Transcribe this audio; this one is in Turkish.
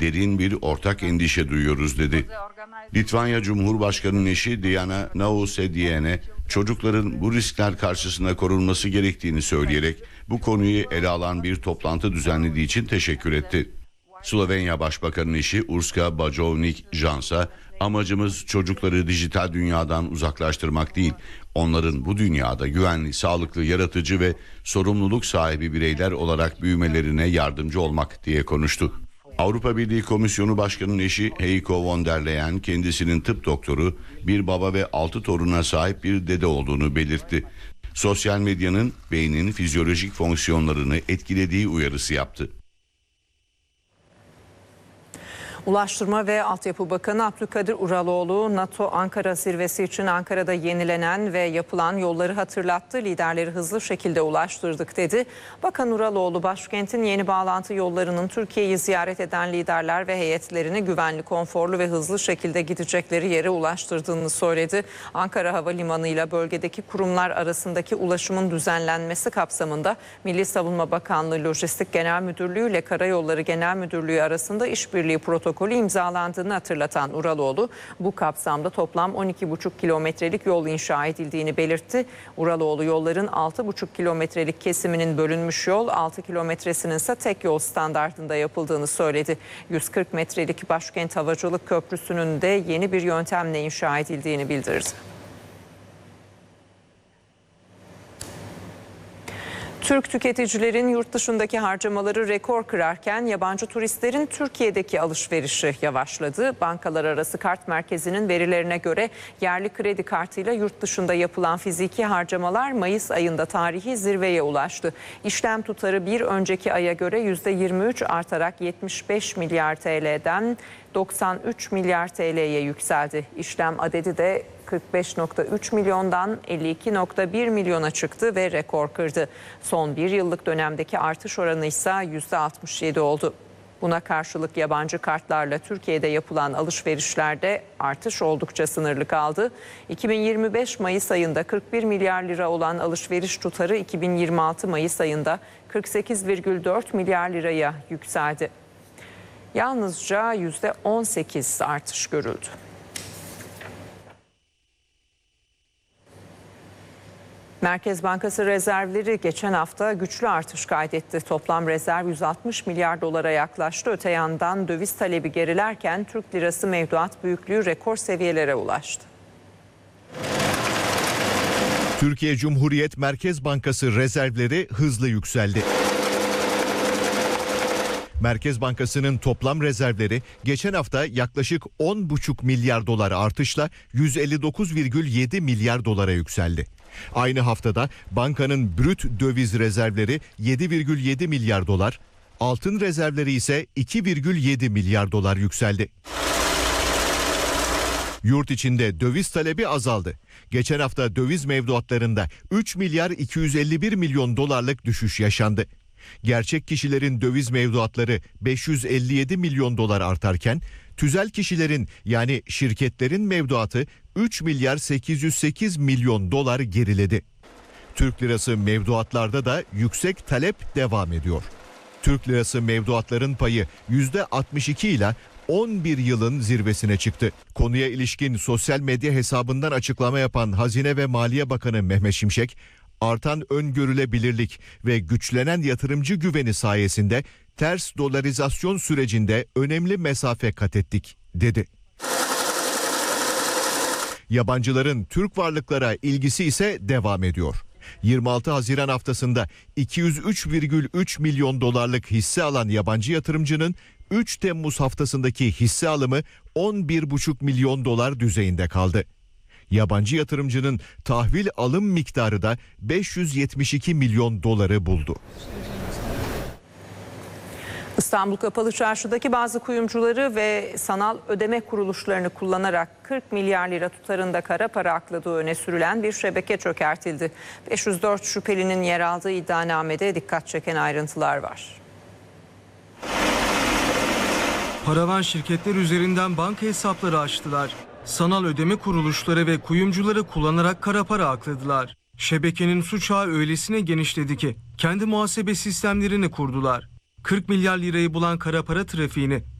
derin bir ortak endişe duyuyoruz dedi. Litvanya Cumhurbaşkanı'nın eşi Diana Nausėdienė çocukların bu riskler karşısında korunması gerektiğini söyleyerek bu konuyu ele alan bir toplantı düzenlediği için teşekkür etti. Slovenya Başbakanı'nın eşi Urška Bajović-Jansa, amacımız çocukları dijital dünyadan uzaklaştırmak değil, onların bu dünyada güvenli, sağlıklı, yaratıcı ve sorumluluk sahibi bireyler olarak büyümelerine yardımcı olmak diye konuştu. Avrupa Birliği Komisyonu Başkanı'nın eşi Heiko von der Leyen kendisinin tıp doktoru, bir baba ve 6 toruna sahip bir dede olduğunu belirtti. Sosyal medyanın beynin fizyolojik fonksiyonlarını etkilediği uyarısı yaptı. Ulaştırma ve Altyapı Bakanı Abdülkadir Uraloğlu, NATO Ankara zirvesi için Ankara'da yenilenen ve yapılan yolları hatırlattı. Liderleri hızlı şekilde ulaştırdık dedi. Bakan Uraloğlu, başkentin yeni bağlantı yollarının Türkiye'yi ziyaret eden liderler ve heyetlerini güvenli, konforlu ve hızlı şekilde gidecekleri yere ulaştırdığını söyledi. Ankara Havalimanı ile bölgedeki kurumlar arasındaki ulaşımın düzenlenmesi kapsamında Milli Savunma Bakanlığı Lojistik Genel Müdürlüğü ile Karayolları Genel Müdürlüğü arasında işbirliği protokolü imzalandığını hatırlatan Uraloğlu, bu kapsamda toplam 12,5 kilometrelik yol inşa edildiğini belirtti. Uraloğlu, yolların 6,5 kilometrelik kesiminin bölünmüş yol, 6 kilometresinin ise tek yol standartında yapıldığını söyledi. 140 metrelik Başkent Havacılık Köprüsü'nün de yeni bir yöntemle inşa edildiğini bildirdi. Türk tüketicilerin yurt dışındaki harcamaları rekor kırarken yabancı turistlerin Türkiye'deki alışverişi yavaşladı. Bankalar arası kart merkezinin verilerine göre yerli kredi kartıyla yurt dışında yapılan fiziki harcamalar Mayıs ayında tarihi zirveye ulaştı. İşlem tutarı bir önceki aya göre %23 artarak 75 milyar TL'den 93 milyar TL'ye yükseldi. İşlem adedi de 45,3 milyondan 52,1 milyona çıktı ve rekor kırdı. Son bir yıllık dönemdeki artış oranı ise %67 oldu. Buna karşılık yabancı kartlarla Türkiye'de yapılan alışverişlerde artış oldukça sınırlı kaldı. 2025 Mayıs ayında 41 milyar lira olan alışveriş tutarı 2026 Mayıs ayında 48,4 milyar liraya yükseldi. Yalnızca %18 artış görüldü. Merkez Bankası rezervleri geçen hafta güçlü artış kaydetti. Toplam rezerv 160 milyar dolara yaklaştı. Öte yandan döviz talebi gerilerken Türk lirası mevduat büyüklüğü rekor seviyelere ulaştı. Türkiye Cumhuriyet Merkez Bankası rezervleri hızlı yükseldi. Merkez Bankası'nın toplam rezervleri geçen hafta yaklaşık 10,5 milyar dolar artışla 159,7 milyar dolara yükseldi. Aynı haftada bankanın brüt döviz rezervleri 7,7 milyar dolar, altın rezervleri ise 2,7 milyar dolar yükseldi. Yurt içinde döviz talebi azaldı. Geçen hafta döviz mevduatlarında 3 milyar 251 milyon dolarlık düşüş yaşandı. Gerçek kişilerin döviz mevduatları 557 milyon dolar artarken tüzel kişilerin yani şirketlerin mevduatı 3 milyar 808 milyon dolar geriledi. Türk lirası mevduatlarda da yüksek talep devam ediyor. Türk lirası mevduatların payı %62 ile 11 yılın zirvesine çıktı. Konuya ilişkin sosyal medya hesabından açıklama yapan Hazine ve Maliye Bakanı Mehmet Şimşek, artan öngörülebilirlik ve güçlenen yatırımcı güveni sayesinde ters dolarizasyon sürecinde önemli mesafe kat ettik, dedi. Yabancıların Türk varlıklara ilgisi ise devam ediyor. 26 Haziran haftasında 203,3 milyon dolarlık hisse alan yabancı yatırımcının 3 Temmuz haftasındaki hisse alımı 11,5 milyon dolar düzeyinde kaldı. Yabancı yatırımcının tahvil alım miktarı da 572 milyon doları buldu. İstanbul Kapalı Çarşı'daki bazı kuyumcuları ve sanal ödeme kuruluşlarını kullanarak 40 milyar lira tutarında kara para akladığı öne sürülen bir şebeke çökertildi. 504 şüphelinin yer aldığı iddianamede dikkat çeken ayrıntılar var. Paravan şirketler üzerinden banka hesapları açtılar. Sanal ödeme kuruluşları ve kuyumcuları kullanarak kara para akladılar. Şebekenin suç ağı öylesine genişledi ki kendi muhasebe sistemlerini kurdular. 40 milyar lirayı bulan kara para trafiğini